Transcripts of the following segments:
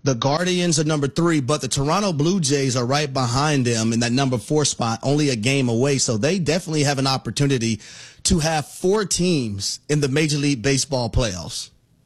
The Guardians are number 3, but the Toronto Blue Jays are right behind them in that number 4 spot, only a game away. So they definitely have an opportunity to have 4 teams in the Major League Baseball playoffs.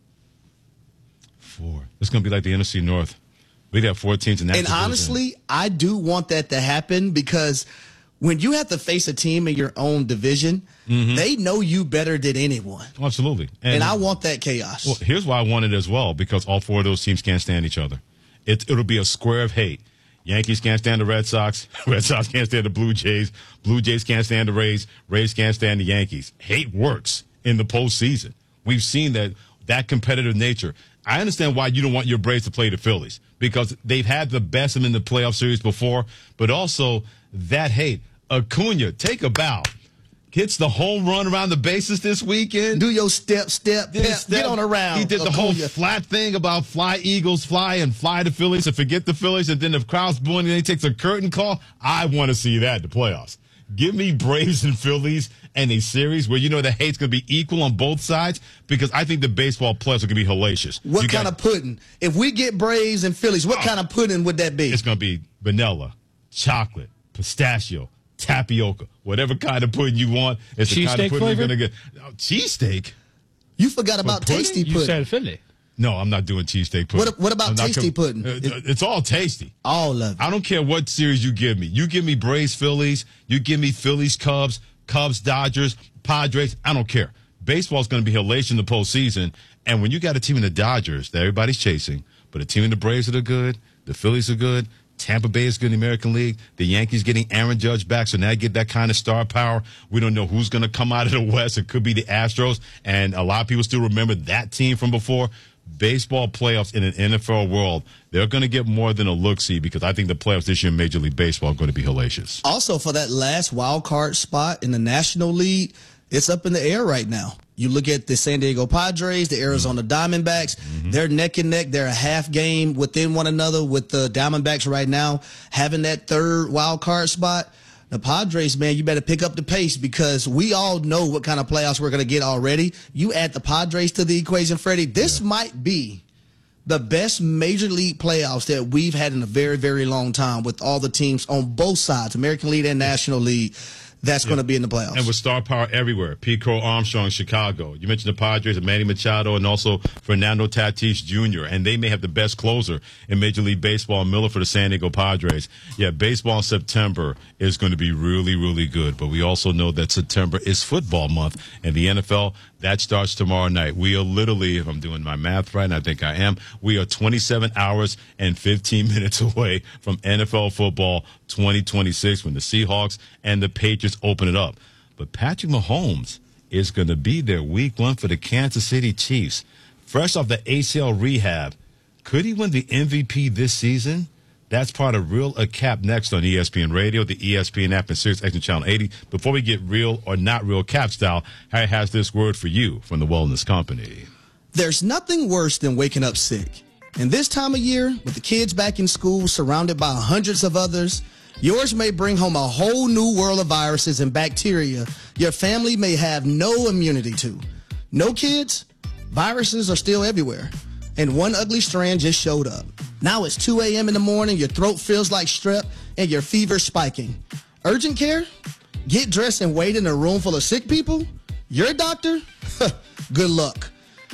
4. It's going to be like the NFC North. We'd have 4 teams in that. And division. Honestly, I do want that to happen because when you have to face a team in your own division, they know you better than anyone. Absolutely. And I want that chaos. Well, here's why I want it as well, because all 4 of those teams can't stand each other. It'll be a square of hate. Yankees can't stand the Red Sox. Red Sox can't stand the Blue Jays. Blue Jays can't stand the Rays. Rays can't stand the Yankees. Hate works in the postseason. We've seen that competitive nature. I understand why you don't want your Braves to play the Phillies, because they've had the best of them in the playoff series before, but also that hate. Acuna, take a bow. Hits the home run around the bases this weekend. Do your step, get on around. He did the whole flat thing about fly Eagles, fly the Phillies and forget the Phillies, and then the crowd's booing and he takes a curtain call. I want to see that in the playoffs. Give me Braves and Phillies and a series where you know the hate's going to be equal on both sides, because I think the baseball playoffs are going to be hellacious. What kind of pudding? If we get Braves and Phillies, what kind of pudding would that be? It's going to be vanilla, chocolate, pistachio, tapioca, whatever kind of pudding you want. It's the kind of pudding you're going to get. Cheesesteak? You forgot about tasty pudding. You said Philly. No, I'm not doing cheesesteak pudding. What about tasty pudding? It's all tasty. All of it. I don't care what series you give me. You give me Braves, Phillies. You give me Phillies, Cubs, Dodgers, Padres. I don't care. Baseball's going to be hellacious in the postseason. And when you got a team in the Dodgers that everybody's chasing, but a team in the Braves that are good, the Phillies are good, Tampa Bay is good in the American League. The Yankees getting Aaron Judge back, so now you get that kind of star power. We don't know who's going to come out of the West. It could be the Astros, and a lot of people still remember that team from before. Baseball playoffs in an NFL world, they're going to get more than a look-see, because I think the playoffs this year in Major League Baseball are going to be hellacious. Also, for that last wild card spot in the National League, it's up in the air right now. You look at the San Diego Padres, the Arizona Diamondbacks, they're neck and neck. They're a half game within one another, with the Diamondbacks right now having that third wild card spot. The Padres, man, you better pick up the pace, because we all know what kind of playoffs we're going to get already. You add the Padres to the equation, Freddie, this might be the best Major League playoffs that we've had in a very, very long time, with all the teams on both sides, American League and National League, that's going to be in the playoffs. And with star power everywhere. Pete Crow Armstrong, Chicago. You mentioned the Padres and Manny Machado, and also Fernando Tatis Jr., and they may have the best closer in Major League Baseball, Miller for the San Diego Padres. Yeah, baseball in September is going to be really, really good, but we also know that September is football month, and the NFL, that starts tomorrow night. We are literally, if I'm doing my math right, and I think I am, we are 27 hours and 15 minutes away from NFL football 2026, when the Seahawks and the Patriots open it up. But Patrick Mahomes is going to be there week 1 for the Kansas City Chiefs. Fresh off the ACL rehab, could he win the MVP this season? That's part of Real or Cap next on ESPN Radio, the ESPN app, and Sirius XM Channel 80. Before we get real or not real Cap style, Harry has this word for you from the Wellness Company. There's nothing worse than waking up sick. And this time of year, with the kids back in school, surrounded by hundreds of others, yours may bring home a whole new world of viruses and bacteria your family may have no immunity to. No kids? Viruses are still everywhere. And one ugly strand just showed up. Now it's 2 a.m. in the morning, your throat feels like strep, and your fever's spiking. Urgent care? Get dressed and wait in a room full of sick people? Your doctor? Good luck.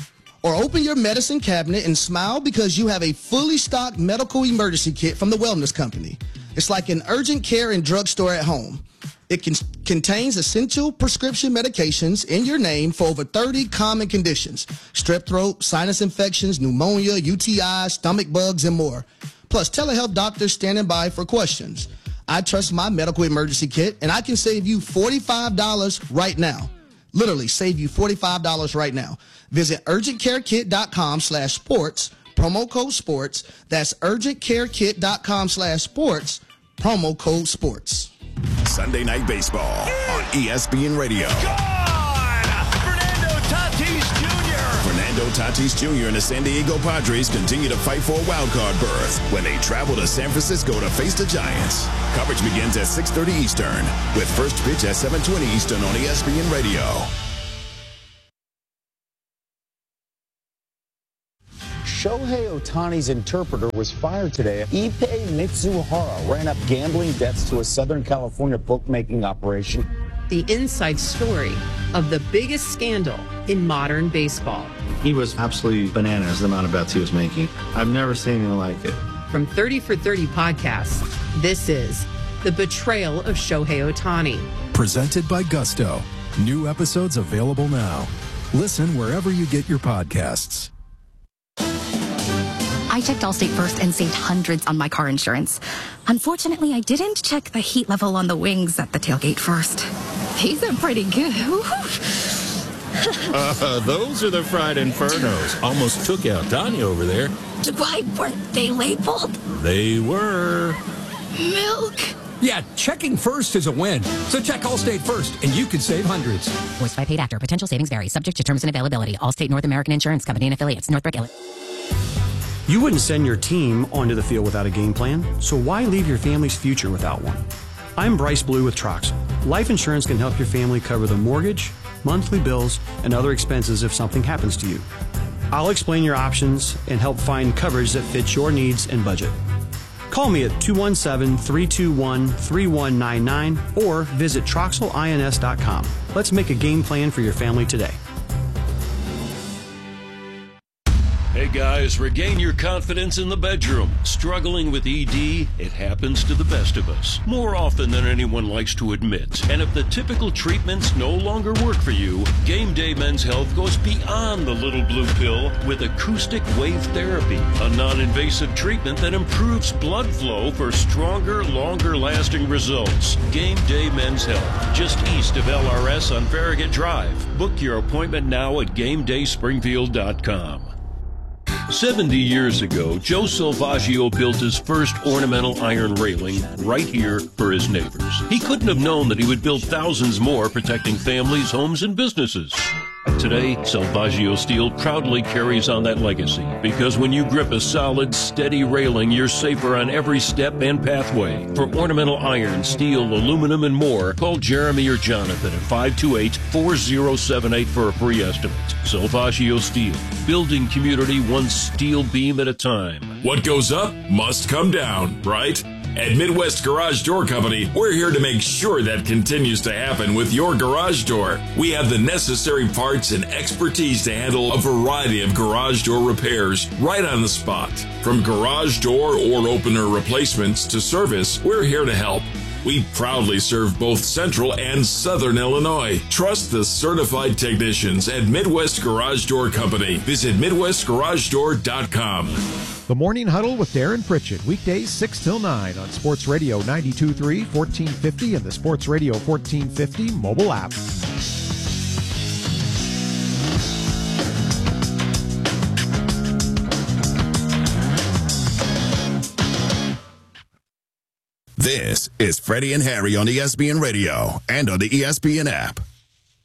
Or open your medicine cabinet and smile, because you have a fully stocked medical emergency kit from the Wellness Company. It's like an urgent care and drugstore at home. It contains essential prescription medications in your name for over 30 common conditions: strep throat, sinus infections, pneumonia, UTI, stomach bugs, and more. Plus, telehealth doctors standing by for questions. I trust my medical emergency kit, and I can save you $45 right now. Literally save you $45 right now. Visit urgentcarekit.com/sports, promo code sports. That's urgentcarekit.com/sports, promo code sports. Sunday Night Baseball on ESPN Radio. Fernando Tatis Jr. Fernando Tatis Jr. and the San Diego Padres continue to fight for a wild-card berth when they travel to San Francisco to face the Giants. Coverage begins at 6:30 Eastern, with first pitch at 7:20 Eastern on ESPN Radio. Shohei Ohtani's interpreter was fired today. Ippei Mitsuhara ran up gambling debts to a Southern California bookmaking operation. The inside story of the biggest scandal in modern baseball. He was absolutely bananas, the amount of bets he was making. I've never seen anything like it. From 30 for 30 podcasts, this is The Betrayal of Shohei Ohtani. Presented by Gusto. New episodes available now. Listen wherever you get your podcasts. I checked Allstate first and saved hundreds on my car insurance. Unfortunately, I didn't check the heat level on the wings at the tailgate first. These are pretty good. Those are the fried infernos. Almost took out Tanya over there. Why weren't they labeled? They were. Milk. Yeah, checking first is a win. So check Allstate first, and you could save hundreds. Voiced by paid actor. Potential savings vary. Subject to terms and availability. Allstate North American Insurance Company and affiliates. Northbrook, Illinois. You wouldn't send your team onto the field without a game plan, so why leave your family's future without one? I'm Bryce Blue with Troxel. Life insurance can help your family cover the mortgage, monthly bills, and other expenses if something happens to you. I'll explain your options and help find coverage that fits your needs and budget. Call me at 217-321-3199 or visit TroxelINS.com. Let's make a game plan for your family today. Hey guys, regain your confidence in the bedroom. Struggling with ED? It happens to the best of us, more often than anyone likes to admit. And if the typical treatments no longer work for you, Game Day Men's Health goes beyond the little blue pill with acoustic wave therapy, a non-invasive treatment that improves blood flow for stronger, longer-lasting results. Game Day Men's Health, just east of LRS on Farragut Drive. Book your appointment now at GameDaySpringfield.com. 70 years ago, Joe Salvaggio built his first ornamental iron railing right here for his neighbors. He couldn't have known that he would build thousands more protecting families, homes, and businesses. Today, Salvaggio Steel proudly carries on that legacy because when you grip a solid, steady railing, you're safer on every step and pathway. For ornamental iron, steel, aluminum, and more, call Jeremy or Jonathan at 528-4078 for a free estimate. Salvaggio Steel, building community one steel beam at a time. What goes up must come down, right? At Midwest Garage Door Company, we're here to make sure that continues to happen with your garage door. We have the necessary parts and expertise to handle a variety of garage door repairs right on the spot. From garage door or opener replacements to service, we're here to help. We proudly serve both Central and Southern Illinois. Trust the certified technicians at Midwest Garage Door Company. Visit MidwestGarageDoor.com. The Morning Huddle with Darren Pritchett, weekdays 6 till 9 on Sports Radio 92.3, 1450, and the Sports Radio 1450 mobile app. This is Freddie and Harry on ESPN Radio and on the ESPN app.